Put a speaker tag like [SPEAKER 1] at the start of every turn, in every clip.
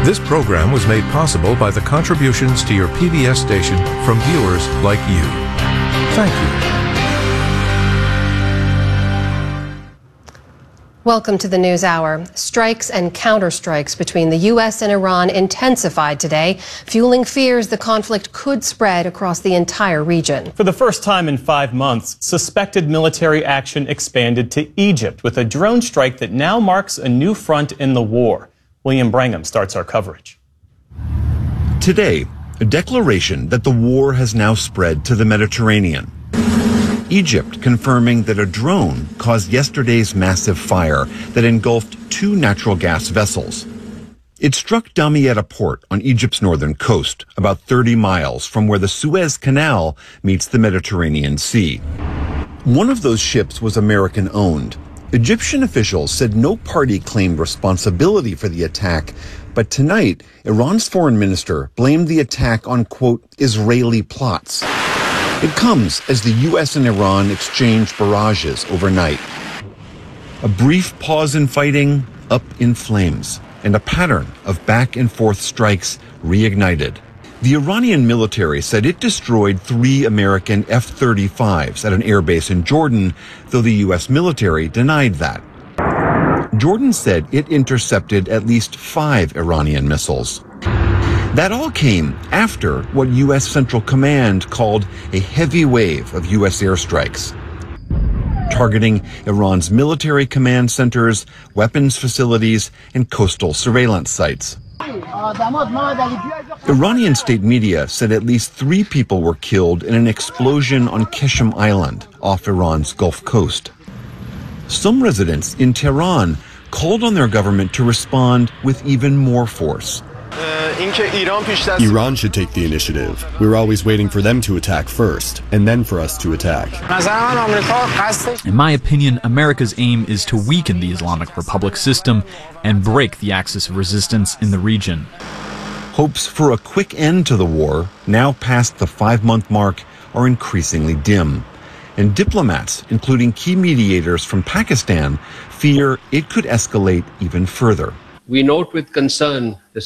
[SPEAKER 1] This program was made possible by the contributions to your PBS station from viewers like you. Thank you.
[SPEAKER 2] Welcome to the News Hour. Strikes and counterstrikes between the U.S. and Iran intensified today, fueling fears the conflict could spread across the entire region.
[SPEAKER 3] For the first time in 5 months, suspected military action expanded to Egypt with a drone strike that now marks a new front in the war. William Brangham starts our coverage.
[SPEAKER 4] Today, a declaration that the war has now spread to the Mediterranean. Egypt confirming that a drone caused yesterday's massive fire that engulfed 2 natural gas vessels. It struck Damietta port on Egypt's northern coast, about 30 miles from where the Suez Canal meets the Mediterranean Sea. One of those ships was American-owned. Egyptian officials said no party claimed responsibility for the attack, but tonight, Iran's foreign minister blamed the attack on, quote, Israeli plots. It comes as the U.S. and Iran exchange barrages overnight. A brief pause in fighting, up in flames, and a pattern of back-and-forth strikes reignited. The Iranian military said it destroyed 3 American F-35s at an airbase in Jordan, though the U.S. military denied that. Jordan said it intercepted at least 5 Iranian missiles. That all came after what U.S. Central Command called a heavy wave of U.S. airstrikes, targeting Iran's military command centers, weapons facilities, and coastal surveillance sites. Iranian state media said at least 3 people were killed in an explosion on Keshem Island off Iran's Gulf Coast. Some residents in Tehran called on their government to respond with even more force.
[SPEAKER 5] Iran should take the initiative. We're always waiting for them to attack first, and then for us to attack.
[SPEAKER 6] In my opinion, America's aim is to weaken the Islamic Republic system and break the axis of resistance in the region.
[SPEAKER 4] Hopes for a quick end to the war, now past the 5-month mark, are increasingly dim. And diplomats, including key mediators from Pakistan, fear it could escalate even further.
[SPEAKER 7] We note with concern that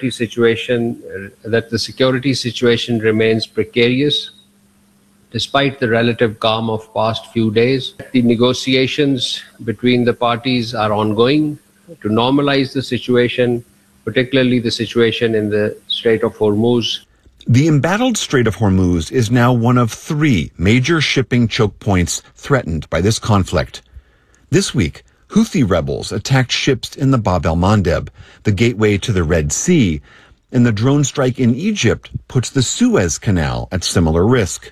[SPEAKER 7] the security situation remains precarious, despite the relative calm of past few days. The negotiations between the parties are ongoing to normalize the situation, particularly the situation in the Strait of Hormuz.
[SPEAKER 4] The embattled Strait of Hormuz is now one of 3 major shipping choke points threatened by this conflict. This week, Houthi rebels attacked ships in the Bab el-Mandeb, the gateway to the Red Sea, and the drone strike in Egypt puts the Suez Canal at similar risk.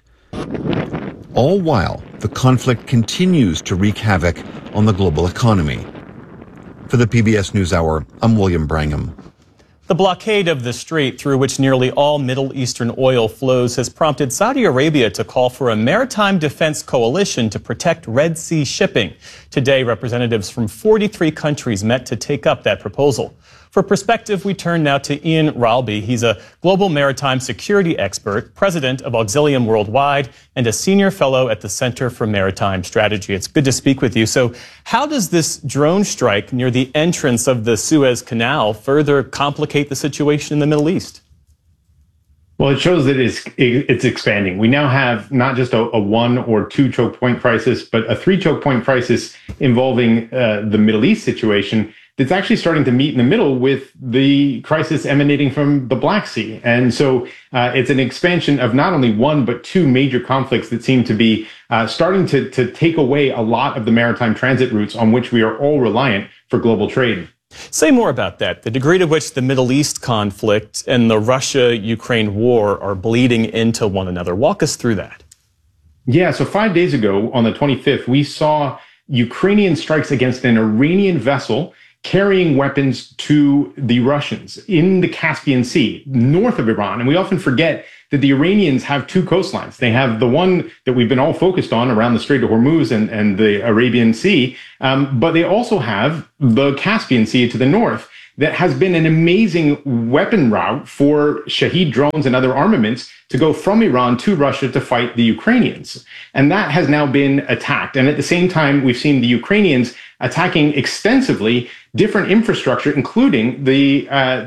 [SPEAKER 4] All while, the conflict continues to wreak havoc on the global economy. For the PBS NewsHour, I'm William Brangham.
[SPEAKER 3] The blockade of the strait through which nearly all Middle Eastern oil flows has prompted Saudi Arabia to call for a maritime defense coalition to protect Red Sea shipping. Today, representatives from 43 countries met to take up that proposal. For perspective, we turn now to Ian Ralby. He's a global maritime security expert, president of Auxilium Worldwide, and a senior fellow at the Center for Maritime Strategy. It's good to speak with you. So how does this drone strike near the entrance of the Suez Canal further complicate the situation in the Middle East?
[SPEAKER 8] Well, it shows that it's expanding. We now have not just a 1 or 2 choke point crisis, but a 3 choke point crisis involving the Middle East situation that's actually starting to meet in the middle with the crisis emanating from the Black Sea. And so it's an expansion of not only 1, but 2 major conflicts that seem to be starting to take away a lot of the maritime transit routes on which we are all reliant for global trade.
[SPEAKER 3] Say more about that, the degree to which the Middle East conflict and the Russia-Ukraine war are bleeding into one another. Walk us through that.
[SPEAKER 8] Yeah, so 5 days ago, on the 25th, we saw Ukrainian strikes against an Iranian vessel carrying weapons to the Russians in the Caspian Sea, north of Iran. And we often forget that the Iranians have 2 coastlines. They have the one that we've been all focused on around the Strait of Hormuz and the Arabian Sea, but they also have the Caspian Sea to the north that has been an amazing weapon route for Shahed drones and other armaments to go from Iran to Russia to fight the Ukrainians. And that has now been attacked. And at the same time, we've seen the Ukrainians attacking extensively different infrastructure, including the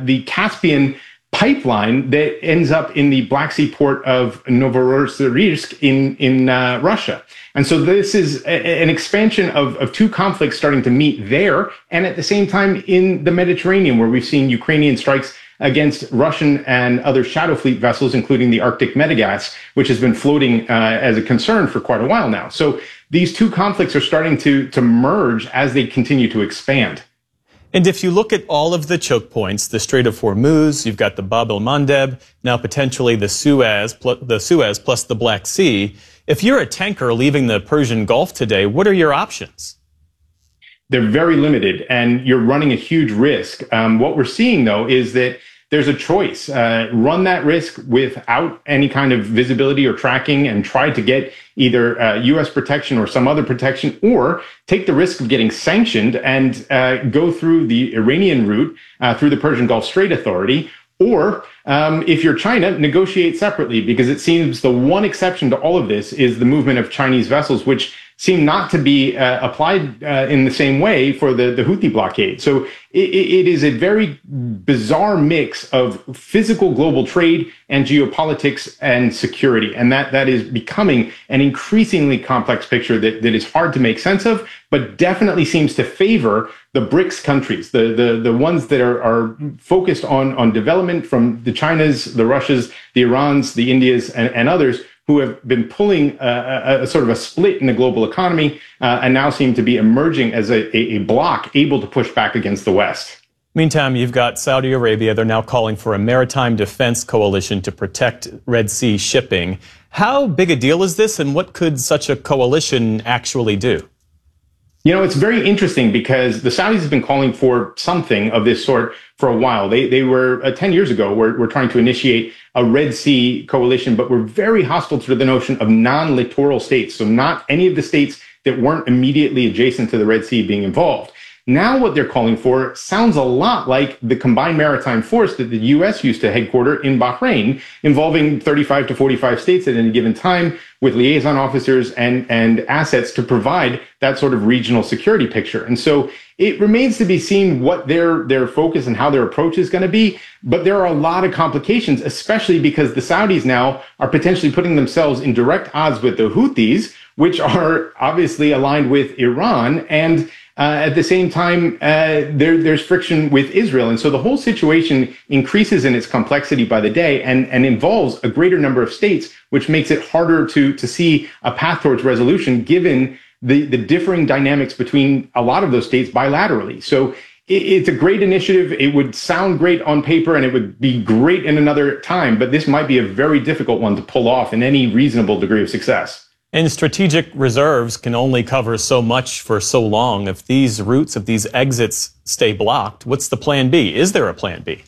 [SPEAKER 8] Caspian pipeline that ends up in the Black Sea port of Novorossiysk in Russia. And so this is an expansion of two conflicts starting to meet there, and at the same time in the Mediterranean, where we've seen Ukrainian strikes against Russian and other shadow fleet vessels, including the Arctic Medegas, which has been floating as a concern for quite a while now. So these two conflicts are starting to merge as they continue to expand.
[SPEAKER 3] And if you look at all of the choke points, the Strait of Hormuz, you've got the Bab el-Mandeb, now potentially the Suez plus the Black Sea. If you're a tanker leaving the Persian Gulf today, what are your options?
[SPEAKER 8] They're very limited, and you're running a huge risk. What we're seeing, though, is that there's a choice. Run that risk without any kind of visibility or tracking and try to get either U.S. protection or some other protection, or take the risk of getting sanctioned and go through the Iranian route through the Persian Gulf Strait Authority. Or if you're China, negotiate separately, because it seems the one exception to all of this is the movement of Chinese vessels, which seem not to be applied in the same way for the Houthi blockade. So it is a very bizarre mix of physical global trade and geopolitics and security. And that is becoming an increasingly complex picture that is hard to make sense of, but definitely seems to favor the BRICS countries, the ones that are focused on development, from the Chinas, the Russias, the Irans, the Indias, and others, who have been pulling a sort of a split in the global economy and now seem to be emerging as a bloc able to push back against the West.
[SPEAKER 3] Meantime, you've got Saudi Arabia. They're now calling for a maritime defense coalition to protect Red Sea shipping. How big a deal is this, and what could such a coalition actually do?
[SPEAKER 8] You know, it's very interesting because the Saudis have been calling for something of this sort for a while. They were 10 years ago, were trying to initiate a Red Sea coalition, but were very hostile to the notion of non-littoral states. So not any of the states that weren't immediately adjacent to the Red Sea being involved. Now what they're calling for sounds a lot like the combined maritime force that the U.S. used to headquarter in Bahrain, involving 35 to 45 states at any given time, with liaison officers and assets to provide that sort of regional security picture. And so it remains to be seen what their focus and how their approach is going to be. But there are a lot of complications, especially because the Saudis now are potentially putting themselves in direct odds with the Houthis, which are obviously aligned with Iran. And at the same time, there's friction with Israel. And so the whole situation increases in its complexity by the day and involves a greater number of states, which makes it harder to see a path towards resolution, given the differing dynamics between a lot of those states bilaterally. So it's a great initiative. It would sound great on paper, and it would be great in another time. But this might be a very difficult one to pull off in any reasonable degree of success.
[SPEAKER 3] And strategic reserves can only cover so much for so long. If these routes, if these exits stay blocked, what's the plan B? Is there a plan B?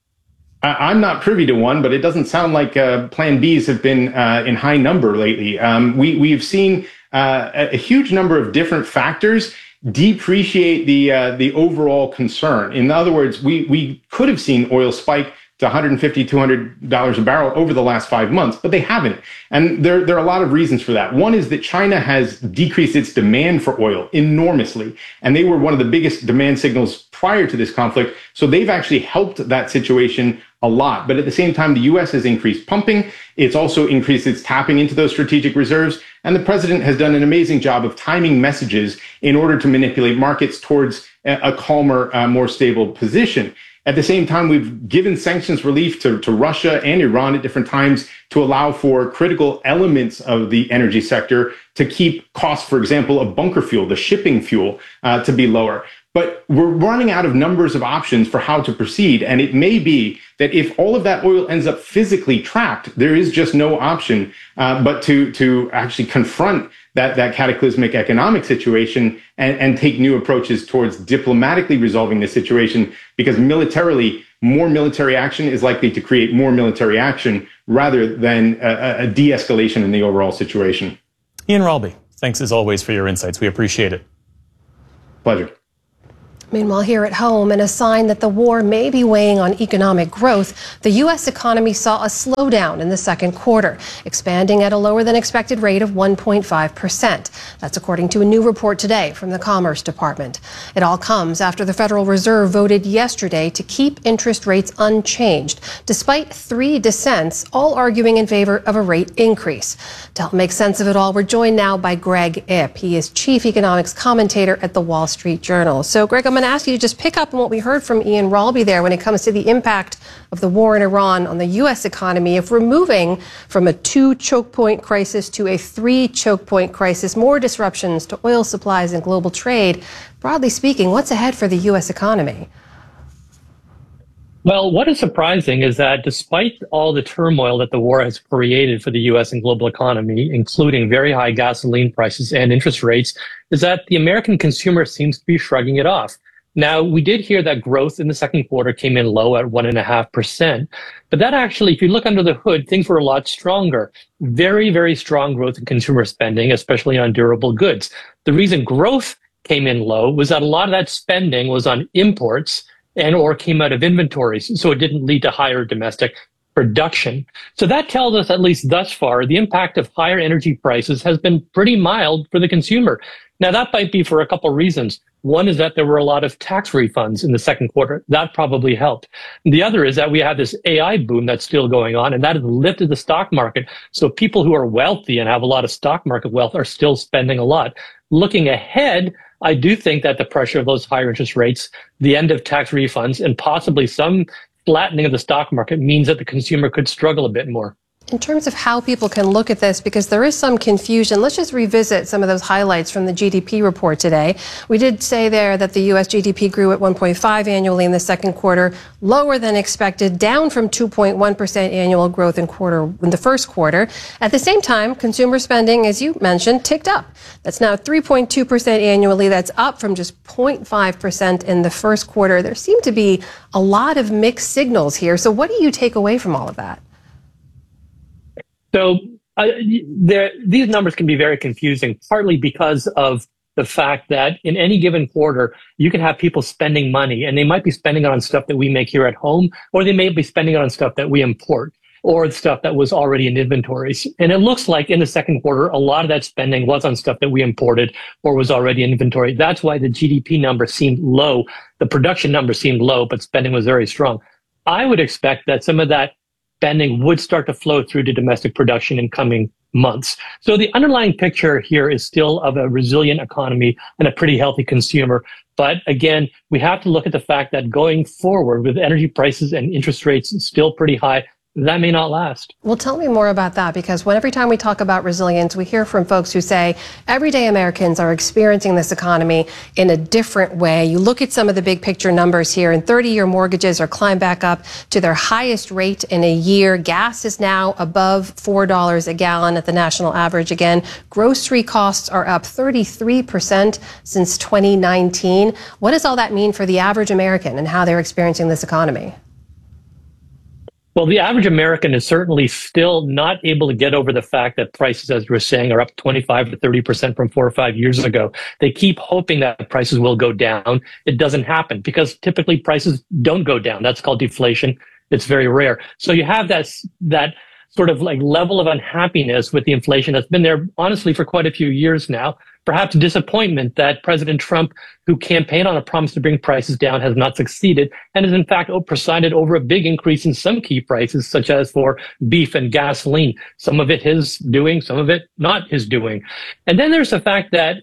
[SPEAKER 8] I'm not privy to one, but it doesn't sound like plan Bs have been in high number lately. We've seen a huge number of different factors depreciate the overall concern. In other words, we could have seen oil spike to $150, $200 a barrel over the last 5 months, but they haven't. And there are a lot of reasons for that. One is that China has decreased its demand for oil enormously, and they were one of the biggest demand signals prior to this conflict. So they've actually helped that situation a lot. But at the same time, the U.S. has increased pumping. It's also increased its tapping into those strategic reserves. And the president has done an amazing job of timing messages in order to manipulate markets towards a calmer, more stable position. At the same time, we've given sanctions relief to Russia and Iran at different times to allow for critical elements of the energy sector to keep costs, for example, of bunker fuel, the shipping fuel, to be lower. But we're running out of numbers of options for how to proceed. And it may be that if all of that oil ends up physically trapped, there is just no option but to actually confront that cataclysmic economic situation and take new approaches towards diplomatically resolving the situation, because militarily, more military action is likely to create more military action rather than a de-escalation in the overall situation.
[SPEAKER 3] Ian Ralby, thanks as always for your insights. We appreciate it.
[SPEAKER 8] Pleasure.
[SPEAKER 2] Meanwhile, here at home, in a sign that the war may be weighing on economic growth, the U.S. economy saw a slowdown in the second quarter, expanding at a lower than expected rate of 1.5%. That's according to a new report today from the Commerce Department. It all comes after the Federal Reserve voted yesterday to keep interest rates unchanged, despite 3 dissents, all arguing in favor of a rate increase. To help make sense of it all, we're joined now by Greg Ip. He is chief economics commentator at the Wall Street Journal. So, Greg, I'm going to ask you to just pick up on what we heard from Ian Ralby there when it comes to the impact of the war in Iran on the U.S. economy. If we're moving from a 2 choke point crisis to a 3 choke point crisis, more disruptions to oil supplies and global trade, broadly speaking, what's ahead for the U.S. economy?
[SPEAKER 9] Well, what is surprising is that despite all the turmoil that the war has created for the U.S. and global economy, including very high gasoline prices and interest rates, is that the American consumer seems to be shrugging it off. Now, we did hear that growth in the second quarter came in low at 1.5%. But that actually, if you look under the hood, things were a lot stronger. Very, very strong growth in consumer spending, especially on durable goods. The reason growth came in low was that a lot of that spending was on imports and or came out of inventories, so it didn't lead to higher domestic production. So that tells us, at least thus far, the impact of higher energy prices has been pretty mild for the consumer. Now, that might be for a couple of reasons. One is that there were a lot of tax refunds in the second quarter. That probably helped. The other is that we have this AI boom that's still going on, and that has lifted the stock market. So people who are wealthy and have a lot of stock market wealth are still spending a lot. Looking ahead, I do think that the pressure of those higher interest rates, the end of tax refunds, and possibly some flattening of the stock market means that the consumer could struggle a bit more.
[SPEAKER 2] In terms of how people can look at this, because there is some confusion, let's just revisit some of those highlights from the GDP report today. We did say there that the U.S. GDP grew at 1.5 annually in the second quarter, lower than expected, down from 2.1% annual growth in the first quarter. At the same time, consumer spending, as you mentioned, ticked up. That's now 3.2% annually. That's up from just 0.5% in the first quarter. There seem to be a lot of mixed signals here. So what do you take away from all of that?
[SPEAKER 9] So these numbers can be very confusing, partly because of the fact that in any given quarter, you can have people spending money, and they might be spending it on stuff that we make here at home, or they may be spending it on stuff that we import, or stuff that was already in inventories. And it looks like in the second quarter, a lot of that spending was on stuff that we imported or was already in inventory. That's why the GDP number seemed low. The production number seemed low, but spending was very strong. I would expect that some of that spending would start to flow through to domestic production in coming months. So the underlying picture here is still of a resilient economy and a pretty healthy consumer. But again, we have to look at the fact that going forward with energy prices and interest rates still pretty high, that may not last.
[SPEAKER 2] Well, tell me more about that, because every time we talk about resilience, we hear from folks who say everyday Americans are experiencing this economy in a different way. You look at some of the big picture numbers here, and 30-year mortgages are climbed back up to their highest rate in a year. Gas is now above $4 a gallon at the national average again. Grocery costs are up 33% since 2019. What does all that mean for the average American and how they're experiencing this economy?
[SPEAKER 9] Well, the average American is certainly still not able to get over the fact that prices, as we're saying, are up 25 to 30% from 4 or 5 years ago. They keep hoping that prices will go down. It doesn't happen because typically prices don't go down. That's called deflation. It's very rare. So you have that sort of like level of unhappiness with the inflation that's been there, honestly, for quite a few years now. Perhaps disappointment that President Trump, who campaigned on a promise to bring prices down, has not succeeded and has in fact presided over a big increase in some key prices, such as for beef and gasoline. Some of it his doing, some of it not his doing. And then there's the fact that,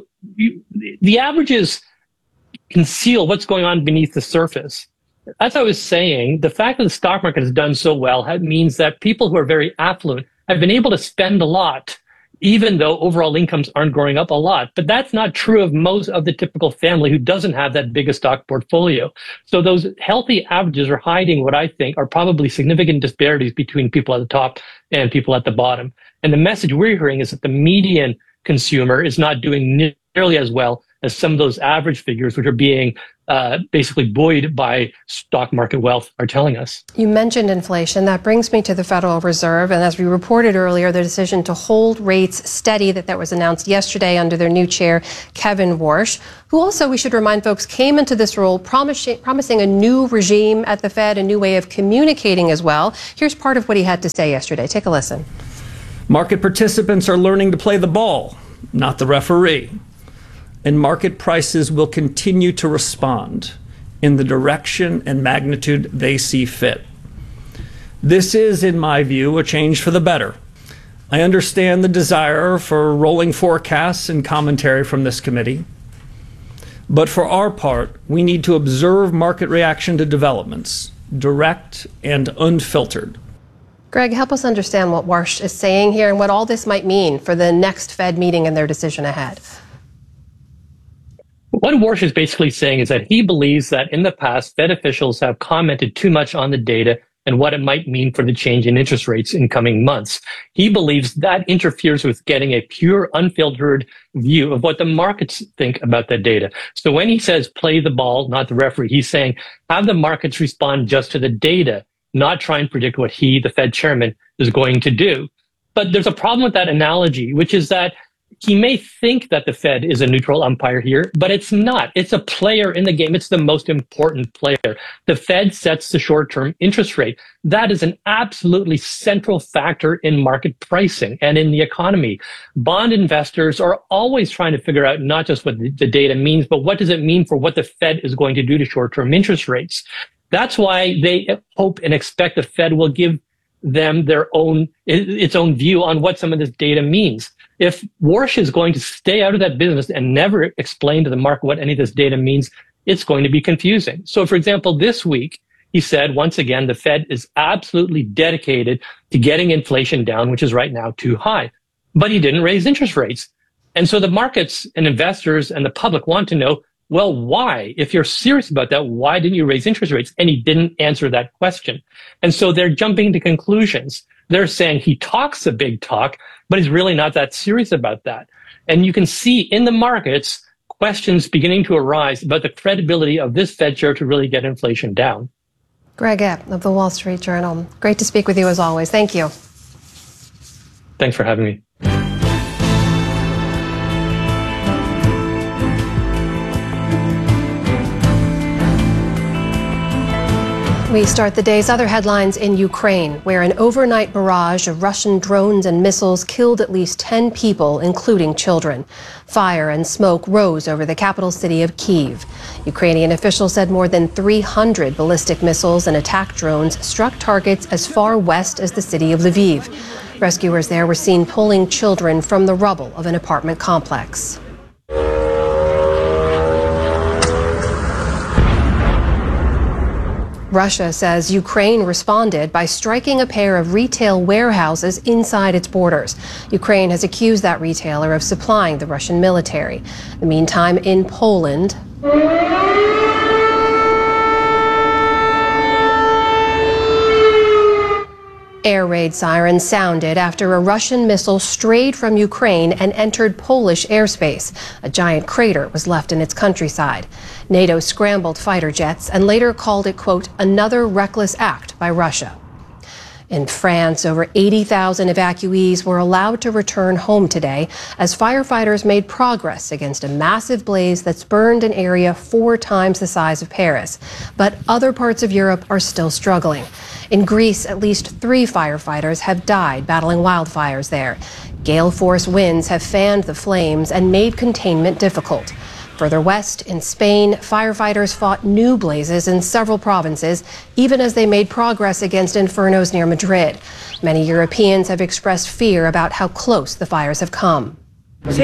[SPEAKER 9] the averages conceal what's going on beneath the surface. As I was saying, the fact that the stock market has done so well means that people who are very affluent have been able to spend a lot, even though overall incomes aren't growing up a lot. But that's not true of most of the typical family who doesn't have that big a stock portfolio. So those healthy averages are hiding what I think are probably significant disparities between people at the top and people at the bottom. And the message we're hearing is that the median consumer is not doing nearly as well as some of those average figures, which are being basically buoyed by stock market wealth, are telling us.
[SPEAKER 2] You mentioned inflation. That brings me to the Federal Reserve. And as we reported earlier, the decision to hold rates steady that was announced yesterday under their new chair, Kevin Warsh, who also, we should remind folks, came into this role promising a new regime at the Fed, a new way of communicating as well. Here's part of what he had to say yesterday. Take a listen.
[SPEAKER 10] Market participants are learning to play the ball, not the referee. And market prices will continue to respond in the direction and magnitude they see fit. This is, in my view, a change for the better. I understand the desire for rolling forecasts and commentary from this committee. But for our part, we need to observe market reaction to developments, direct and unfiltered.
[SPEAKER 2] Greg, help us understand what Warsh is saying here and what all this might mean for the next Fed meeting and their decision ahead.
[SPEAKER 9] What Warsh is basically saying is that he believes that in the past, Fed officials have commented too much on the data and what it might mean for the change in interest rates in coming months. He believes that interferes with getting a pure, unfiltered view of what the markets think about that data. So when he says play the ball, not the referee, he's saying have the markets respond just to the data, not try and predict what he, the Fed chairman, is going to do. But there's a problem with that analogy, which is that he may think that the Fed is a neutral umpire here, but it's not. It's a player in the game. It's the most important player. The Fed sets the short-term interest rate. That is an absolutely central factor in market pricing and in the economy. Bond investors are always trying to figure out not just what the data means, but what does it mean for what the Fed is going to do to short-term interest rates. That's why they hope and expect the Fed will give them its own view on what some of this data means. If Warsh is going to stay out of that business and never explain to the market what any of this data means, it's going to be confusing. So, for example, this week, he said, once again, the Fed is absolutely dedicated to getting inflation down, which is right now too high. But he didn't raise interest rates. And so the markets and investors and the public want to know, well, why? If you're serious about that, why didn't you raise interest rates? And he didn't answer that question. And so they're jumping to conclusions. They're saying he talks a big talk, but he's really not that serious about that. And you can see in the markets questions beginning to arise about the credibility of this Fed chair to really get inflation down.
[SPEAKER 2] Greg Epp of the Wall Street Journal. Great to speak with you as always. Thank you.
[SPEAKER 9] Thanks for having me.
[SPEAKER 2] We start the day's other headlines in Ukraine, where an overnight barrage of Russian drones and missiles killed at least 10 people, including children. Fire and smoke rose over the capital city of Kyiv. Ukrainian officials said more than 300 ballistic missiles and attack drones struck targets as far west as the city of Lviv. Rescuers there were seen pulling children from the rubble of an apartment complex. Russia says Ukraine responded by striking a pair of retail warehouses inside its borders. Ukraine has accused that retailer of supplying the Russian military. In the meantime, in Poland, air raid sirens sounded after a Russian missile strayed from Ukraine and entered Polish airspace. A giant crater was left in its countryside. NATO scrambled fighter jets and later called it, quote, another reckless act by Russia. In France, over 80,000 evacuees were allowed to return home today as firefighters made progress against a massive blaze that's burned an area 4 times the size of Paris. But other parts of Europe are still struggling. In Greece, at least 3 firefighters have died battling wildfires there. Gale force winds have fanned the flames and made containment difficult. Further west, in Spain, firefighters fought new blazes in several provinces, even as they made progress against infernos near Madrid. Many Europeans have expressed fear about how close the fires have come.
[SPEAKER 11] We're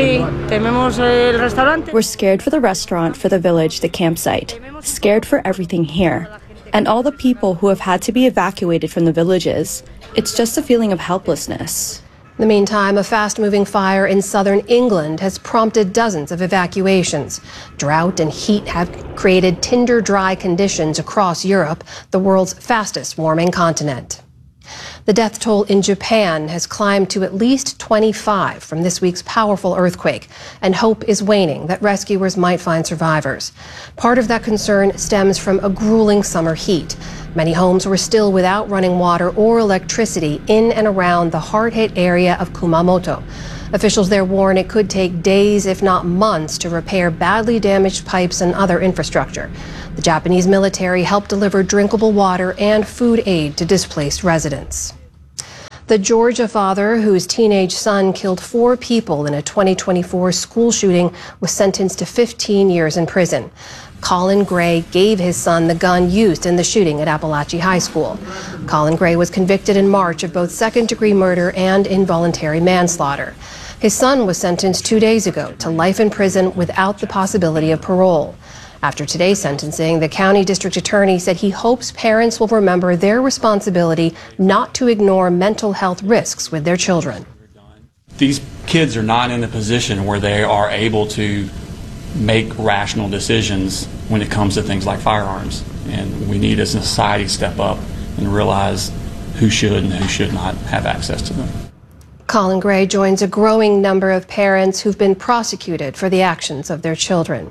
[SPEAKER 11] scared for the restaurant, for the village, the campsite. Scared for everything here. And all the people who have had to be evacuated from the villages. It's just a feeling of helplessness.
[SPEAKER 2] In the meantime, a fast-moving fire in southern England has prompted dozens of evacuations. Drought and heat have created tinder-dry conditions across Europe, the world's fastest-warming continent. The death toll in Japan has climbed to at least 25 from this week's powerful earthquake, and hope is waning that rescuers might find survivors. Part of that concern stems from a grueling summer heat. Many homes were still without running water or electricity in and around the hard-hit area of Kumamoto. Officials there warn it could take days, if not months, to repair badly damaged pipes and other infrastructure. The Japanese military helped deliver drinkable water and food aid to displaced residents. The Georgia father whose teenage son killed 4 people in a 2024 school shooting was sentenced to 15 years in prison. Colin Gray gave his son the gun used in the shooting at Appalachia High School. Colin Gray was convicted in March of both second-degree murder and involuntary manslaughter. His son was sentenced 2 days ago to life in prison without the possibility of parole. After today's sentencing, the county district attorney said he hopes parents will remember their responsibility not to ignore mental health risks with their children.
[SPEAKER 12] These kids are not in a position where they are able to make rational decisions when it comes to things like firearms. And we need as a society to step up and realize who should and who should not have access to them.
[SPEAKER 2] Colin Gray joins a growing number of parents who've been prosecuted for the actions of their children.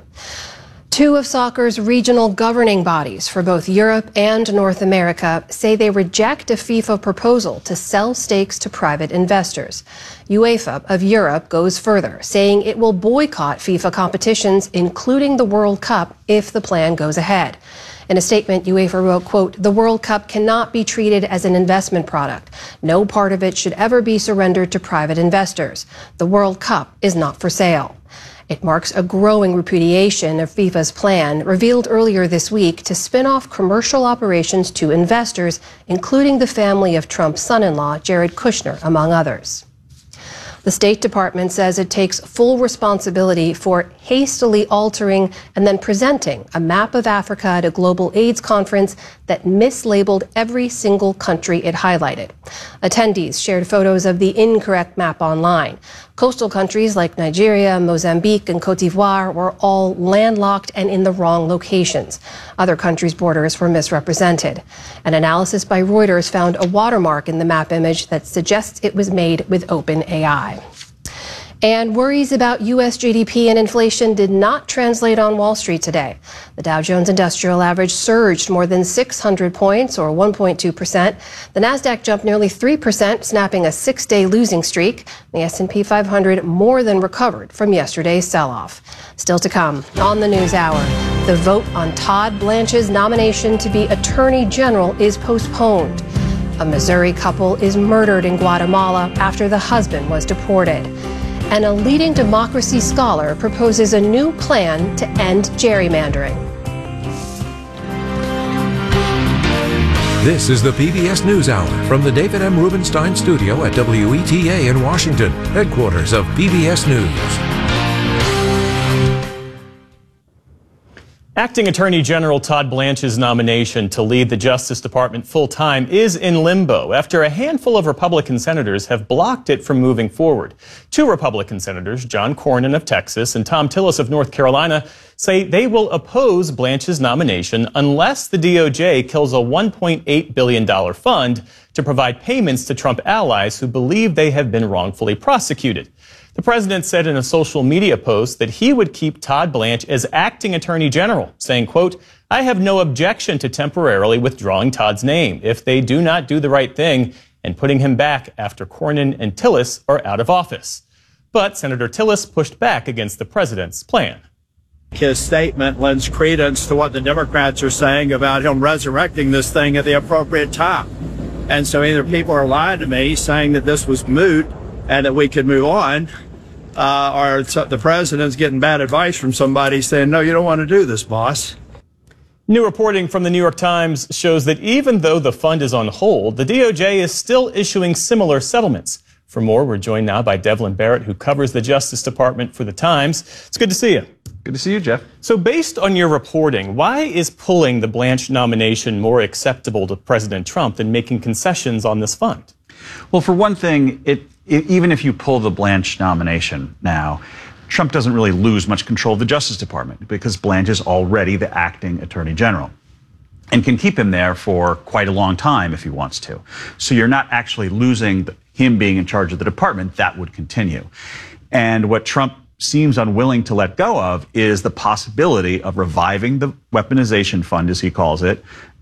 [SPEAKER 2] 2 of soccer's regional governing bodies for both Europe and North America say they reject a FIFA proposal to sell stakes to private investors. UEFA of Europe goes further, saying it will boycott FIFA competitions, including the World Cup, if the plan goes ahead. In a statement, UEFA wrote, quote, "The World Cup cannot be treated as an investment product. No part of it should ever be surrendered to private investors. The World Cup is not for sale." It marks a growing repudiation of FIFA's plan, revealed earlier this week, to spin off commercial operations to investors, including the family of Trump's son-in-law, Jared Kushner, among others. The State Department says it takes full responsibility for hastily altering and then presenting a map of Africa at a global AIDS conference that mislabeled every single country it highlighted. Attendees shared photos of the incorrect map online. Coastal countries like Nigeria, Mozambique, and Cote d'Ivoire were all landlocked and in the wrong locations. Other countries' borders were misrepresented. An analysis by Reuters found a watermark in the map image that suggests it was made with OpenAI. And worries about U.S. GDP and inflation did not translate on Wall Street today. The Dow Jones Industrial Average surged more than 600 points, or 1.2%. The Nasdaq jumped nearly 3%, snapping a 6-day losing streak. The S&P 500 more than recovered from yesterday's sell-off. Still to come on the News Hour, the vote on Todd Blanche's nomination to be Attorney General is postponed. A Missouri couple is murdered in Guatemala after the husband was deported. And a leading democracy scholar proposes a new plan to end gerrymandering.
[SPEAKER 1] This is the PBS NewsHour from the David M. Rubenstein studio at WETA in Washington, headquarters of PBS News.
[SPEAKER 3] Acting Attorney General Todd Blanche's nomination to lead the Justice Department full-time is in limbo after a handful of Republican senators have blocked it from moving forward. 2 Republican senators, John Cornyn of Texas and Thom Tillis of North Carolina, say they will oppose Blanche's nomination unless the DOJ kills a $1.8 billion fund to provide payments to Trump allies who believe they have been wrongfully prosecuted. The president said in a social media post that he would keep Todd Blanche as acting attorney general, saying, quote, "I have no objection to temporarily withdrawing Todd's name if they do not do the right thing and putting him back after Cornyn and Tillis are out of office." But Senator Tillis pushed back against the president's plan.
[SPEAKER 13] His statement lends credence to what the Democrats are saying about him resurrecting this thing at the appropriate time. And so either people are lying to me saying that this was moot and that we could move on, or the president's getting bad advice from somebody saying, no, you don't want to do this, boss.
[SPEAKER 3] New reporting from the New York Times shows that even though the fund is on hold, the DOJ is still issuing similar settlements. For more, we're joined now by Devlin Barrett, who covers the Justice Department for the Times. It's good to see you.
[SPEAKER 14] Good to see you, Jeff.
[SPEAKER 3] So based on your reporting, why is pulling the Blanche nomination more acceptable to President Trump than making concessions on this fund?
[SPEAKER 14] Well, for one thing, even if you pull the Blanche nomination now, Trump doesn't really lose much control of the Justice Department because Blanche is already the acting attorney general. and can keep him there for quite a long time if he wants to. So you're not actually losing him being in charge of the department. That would continue. And what Trump seems unwilling to let go of is the possibility of reviving the weaponization fund, as he calls it,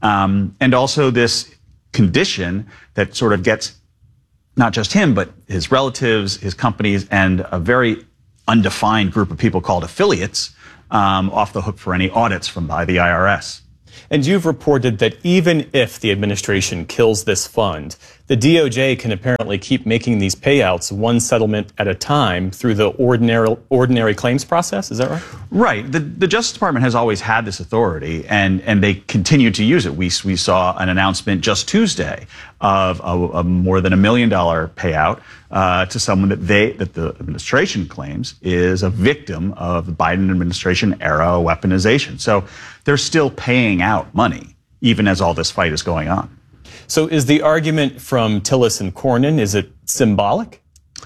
[SPEAKER 14] and also this condition that sort of gets not just him, but his relatives, his companies, and a very undefined group of people called affiliates off the hook for any audits by the IRS.
[SPEAKER 3] And you've reported that even if the administration kills this fund, the DOJ can apparently keep making these payouts one settlement at a time through the ordinary claims process. Is that right?
[SPEAKER 14] Right. The Justice Department has always had this authority, and they continue to use it. We saw an announcement just Tuesday of a more than $1 million payout to someone that the administration claims is a victim of the Biden administration era weaponization. So they're still paying out money, even as all this fight is going on.
[SPEAKER 3] So is the argument from Tillis and Cornyn, is it symbolic?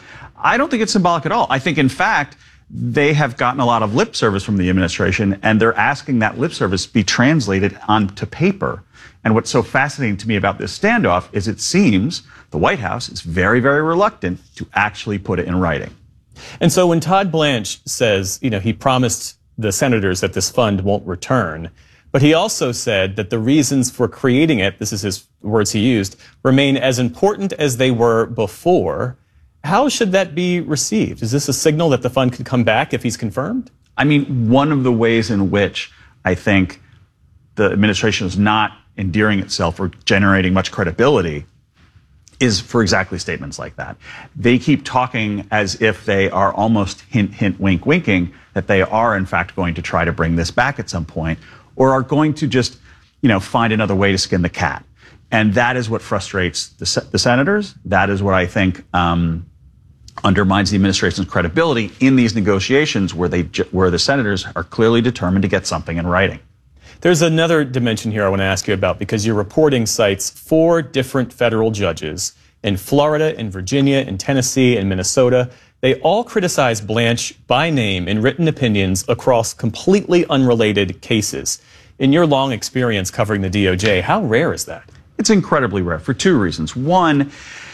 [SPEAKER 14] I don't think it's symbolic at all. I think, in fact, they have gotten a lot of lip service from the administration, and they're asking that lip service be translated onto paper. And what's so fascinating to me about this standoff is it seems the White House is very, very reluctant to actually put it in writing.
[SPEAKER 3] And so when Todd Blanche says, he promised the senators that this fund won't return, but he also said that the reasons for creating it, this is his words he used, remain as important as they were before. How should that be received? Is this a signal that the fund could come back if he's confirmed?
[SPEAKER 14] I mean, one of the ways in which I think the administration is not endearing itself or generating much credibility is for exactly statements like that. They keep talking as if they are almost hint, hint, wink, winking that they are, in fact, going to try to bring this back at some point, or are going to just, find another way to skin the cat. And that is what frustrates the senators. That is what I think undermines the administration's credibility in these negotiations where the senators are clearly determined to get something in writing.
[SPEAKER 3] There's another dimension here I want to ask you about, because your reporting cites 4 different federal judges in Florida, in Virginia, in Tennessee, and Minnesota. They all criticize Blanche by name in written opinions across completely unrelated cases. In your long experience covering the DOJ, how rare is that?
[SPEAKER 14] It's incredibly rare for 2 reasons. One,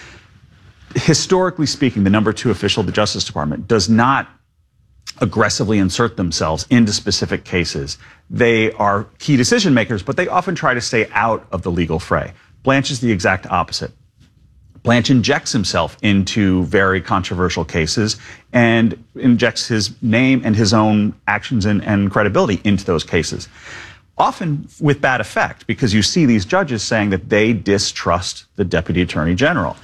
[SPEAKER 14] historically speaking, the number 2 official of the Justice Department does not aggressively insert themselves into specific cases. They are key decision makers, but they often try to stay out of the legal fray. Blanche is the exact opposite. Blanche injects himself into very controversial cases and injects his name and his own actions and credibility into those cases. Often with bad effect, because you see these judges saying that they distrust the Deputy Attorney General.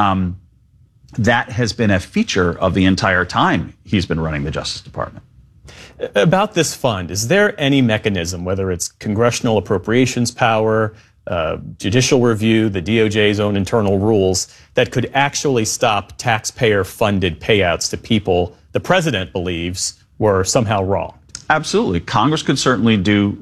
[SPEAKER 14] That has been a feature of the entire time he's been running the Justice Department.
[SPEAKER 3] About this fund, is there any mechanism, whether it's congressional appropriations power, judicial review, the DOJ's own internal rules, that could actually stop taxpayer-funded payouts to people the president believes were somehow wrong?
[SPEAKER 14] Absolutely. Congress could certainly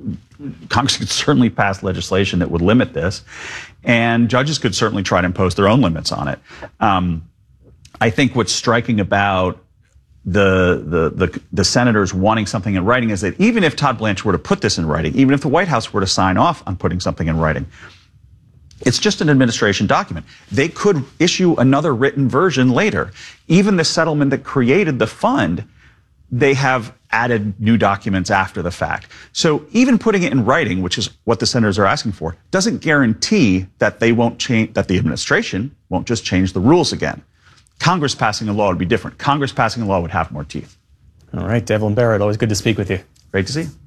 [SPEAKER 14] pass legislation that would limit this, and judges could certainly try to impose their own limits on it. I think what's striking about the senators wanting something in writing is that even if Todd Blanche were to put this in writing, even if the White House were to sign off on putting something in writing, it's just an administration document. They could issue another written version later. Even the settlement that created the fund, they have added new documents after the fact. So even putting it in writing, which is what the senators are asking for, doesn't guarantee that they won't change, that the administration won't just change the rules again. Congress passing a law would be different. Congress passing a law would have more teeth.
[SPEAKER 3] All right, Devlin Barrett, always good to speak with you.
[SPEAKER 14] Great to see you.